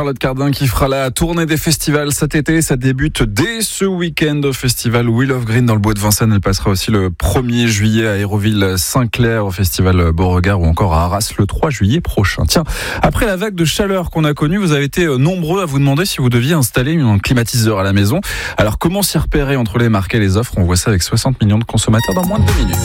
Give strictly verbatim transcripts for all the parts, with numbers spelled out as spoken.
Charlotte Cardin qui fera la tournée des festivals cet été. Ça débute dès ce week-end au festival Wheel of Green dans le bois de Vincennes. Elle passera aussi le premier juillet à Aéroville-Saint-Clair au festival Beauregard ou encore à Arras le trois juillet prochain. Tiens, après la vague de chaleur qu'on a connue, vous avez été nombreux à vous demander si vous deviez installer un climatiseur à la maison. Alors comment s'y repérer entre les marques et les offres? On voit ça avec soixante millions de consommateurs dans moins de deux minutes.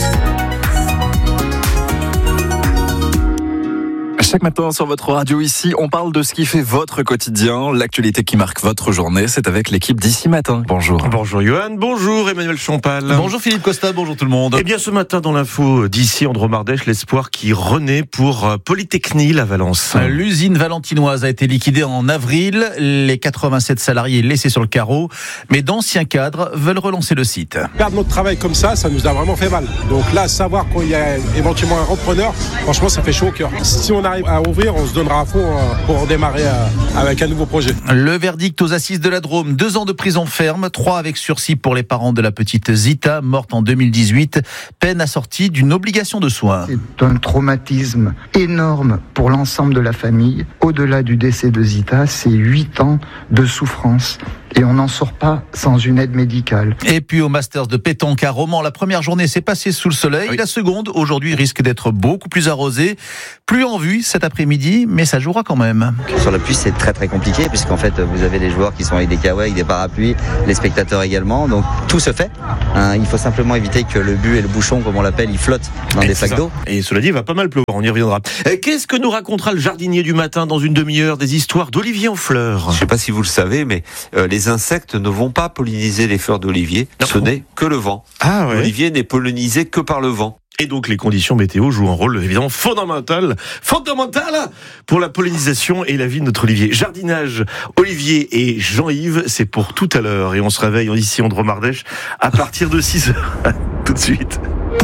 Chaque matin sur votre radio ici, on parle de ce qui fait votre quotidien, l'actualité qui marque votre journée. C'est avec l'équipe d'Ici Matin. Bonjour. Bonjour Johan, bonjour Emmanuel Champal. Bonjour Philippe Costa, bonjour tout le monde. Eh bien ce matin dans l'info d'ici Andromardèche, l'espoir qui renaît pour Polytechnique à Valence. L'usine valentinoise a été liquidée en avril, les quatre-vingt-sept salariés laissés sur le carreau, mais d'anciens cadres veulent relancer le site. Perdre notre travail comme ça, ça nous a vraiment fait mal. Donc là, savoir qu'il y a éventuellement un repreneur, franchement ça fait chaud au cœur. Si on arrive à ouvrir, on se donnera à fond pour démarrer avec un nouveau projet. Le verdict aux assises de la Drôme, deux ans de prison ferme, trois avec sursis pour les parents de la petite Zita, morte en deux mille dix-huit, peine assortie d'une obligation de soins. C'est un traumatisme énorme pour l'ensemble de la famille. Au-delà du décès de Zita, c'est huit ans de souffrance. Et on n'en sort pas sans une aide médicale. Et puis au Masters de pétanque à Romans, la première journée s'est passée sous le soleil. Oui. La seconde, aujourd'hui, risque d'être beaucoup plus arrosée. Plus en vue cet après-midi, mais ça jouera quand même. Sur la pluie, c'est très très compliqué, puisqu'en fait, vous avez des joueurs qui sont avec des kawaii, avec des parapluies, les spectateurs également. Donc tout se fait. Hein, il faut simplement éviter que le but et le bouchon, comme on l'appelle, ils flottent dans et des flaques d'eau. Et cela dit, il va pas mal pleuvoir, on y reviendra. Qu'est-ce que nous racontera le jardinier du matin dans une demi-heure? Des histoires d'olivier en fleurs. Je ne sais pas si vous le savez, mais euh, les insectes ne vont pas polliniser les fleurs d'olivier. Non. Ce n'est que le vent. Ah ouais. L'olivier n'est pollinisé que par le vent. Et donc les conditions météo jouent un rôle évidemment fondamental, fondamental pour la pollinisation et la vie de notre olivier. Jardinage, Olivier et Jean-Yves, c'est pour tout à l'heure. Et on se réveille ici en Andromardèche à partir de six heures. Tout de suite.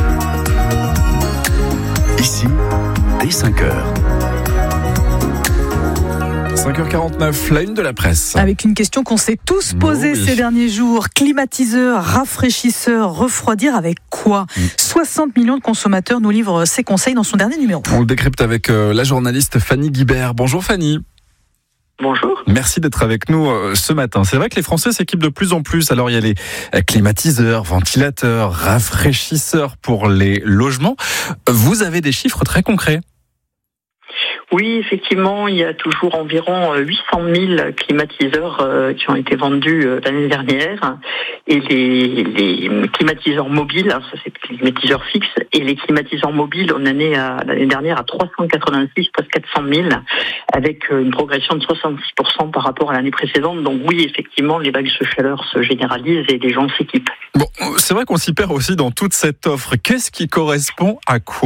Ici, dès cinq heures. cinq heures quarante-neuf, la une de la presse. Avec une question qu'on s'est tous posée oui. ces derniers jours. Climatiseur, rafraîchisseur, refroidir avec quoi mmh. soixante millions de consommateurs nous livrent ses conseils dans son dernier numéro. On le décrypte avec euh, la journaliste Fanny Guibert. Bonjour Fanny. Bonjour. Merci d'être avec nous euh, ce matin. C'est vrai que les Français s'équipent de plus en plus. Alors il y a les euh, climatiseurs, ventilateurs, rafraîchisseurs pour les logements. Vous avez des chiffres très concrets? Oui, effectivement, il y a toujours environ huit cent mille climatiseurs euh, qui ont été vendus euh, l'année dernière. Et les, les climatiseurs mobiles, alors ça c'est les climatiseurs fixes, et les climatiseurs mobiles, on en est à, l'année dernière à trois cent quatre-vingt-six, presque quatre cent mille, avec une progression de soixante-six pour cent par rapport à l'année précédente. Donc oui, effectivement, les vagues de chaleur se généralisent et les gens s'équipent. Bon, c'est vrai qu'on s'y perd aussi dans toute cette offre. Qu'est-ce qui correspond à quoi ?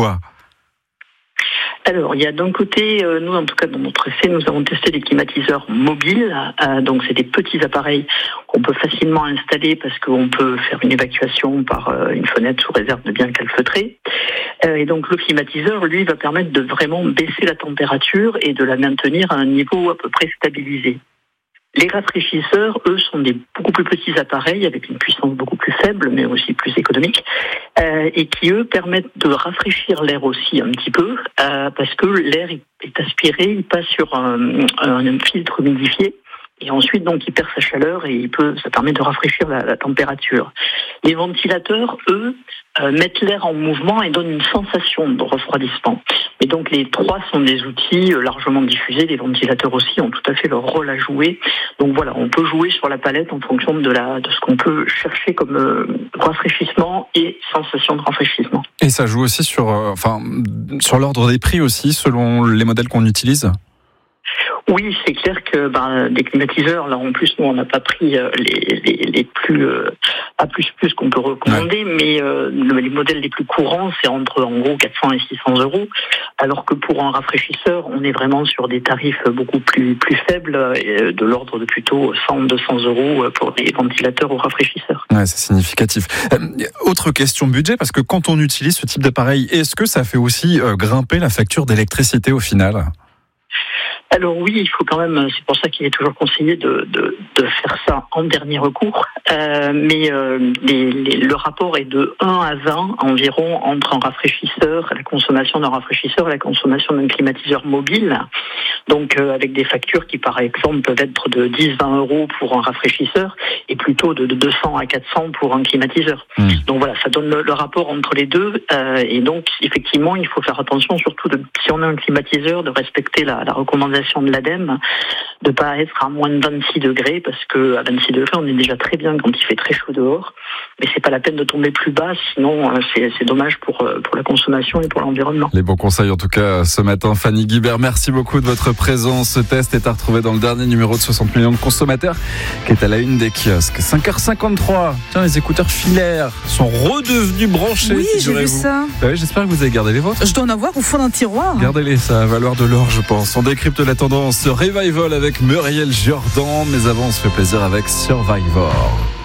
Alors, il y a d'un côté, euh, nous en tout cas dans notre essai, nous avons testé des climatiseurs mobiles. Euh, donc c'est des petits appareils qu'on peut facilement installer parce qu'on peut faire une évacuation par euh, une fenêtre sous réserve de bien calfeutrer. Euh, et donc le climatiseur, lui, va permettre de vraiment baisser la température et de la maintenir à un niveau à peu près stabilisé. Les rafraîchisseurs, eux, sont des beaucoup plus petits appareils avec une puissance beaucoup plus faible, mais aussi plus économique, euh, et qui, eux, permettent de rafraîchir l'air aussi un petit peu, euh, parce que l'air est aspiré, il passe sur un, un filtre humidifié, et ensuite, donc, il perd sa chaleur et il peut, ça permet de rafraîchir la, la température. Les ventilateurs, eux, euh, mettent l'air en mouvement et donnent une sensation de refroidissement. Et donc, les trois sont des outils largement diffusés. Les ventilateurs aussi ont tout à fait leur rôle à jouer. Donc voilà, on peut jouer sur la palette en fonction de, la, de ce qu'on peut chercher comme euh, rafraîchissement et sensation de rafraîchissement. Et ça joue aussi sur, euh, enfin, sur l'ordre des prix aussi, selon les modèles qu'on utilise ? Oui, c'est clair que ben, des climatiseurs, là en plus nous on n'a pas pris euh, les, les, les plus euh, A plus plus qu'on peut recommander, ouais. mais euh, les modèles les plus courants c'est entre en gros quatre cents et six cents euros, alors que pour un rafraîchisseur on est vraiment sur des tarifs beaucoup plus plus faibles, euh, de l'ordre de plutôt cent à deux cents euros pour des ventilateurs ou rafraîchisseurs. Ouais, c'est significatif. Euh, autre question budget, parce que quand on utilise ce type d'appareil, est-ce que ça fait aussi euh, grimper la facture d'électricité au final ? Alors oui, il faut quand même, c'est pour ça qu'il est toujours conseillé de, de, de faire ça en dernier recours. Euh, mais euh, les, les, le rapport est de un à vingt environ entre un rafraîchisseur, la consommation d'un rafraîchisseur et la consommation d'un climatiseur mobile. Donc euh, avec des factures qui par exemple peuvent être de dix à vingt euros pour un rafraîchisseur et plutôt de, de deux cents à quatre cents pour un climatiseur. Mmh. Donc voilà, ça donne le, le rapport entre les deux. Euh, et donc effectivement, il faut faire attention, surtout de, si on a un climatiseur, de respecter la, la recommandation de l'ADEME, de pas être à moins de vingt-six degrés, parce que à vingt-six degrés, on est déjà très bien quand il fait très chaud dehors, mais c'est pas la peine de tomber plus bas, sinon c'est, c'est dommage pour, pour la consommation et pour l'environnement. Les bons conseils en tout cas ce matin. Fanny Guibert, merci beaucoup de votre présence. Ce test est à retrouver dans le dernier numéro de soixante millions de consommateurs qui est à la une des kiosques. cinq heures cinquante-trois. Tiens, les écouteurs filaires sont redevenus branchés. Oui, j'ai vu ça. Bah oui, j'espère que vous avez gardé les vôtres. Je dois en avoir au fond d'un tiroir. Gardez-les, ça va valoir de l'or, je pense. On décrypte la tendance Revival avec Muriel Jordan, mais avant on se fait plaisir avec Survivor.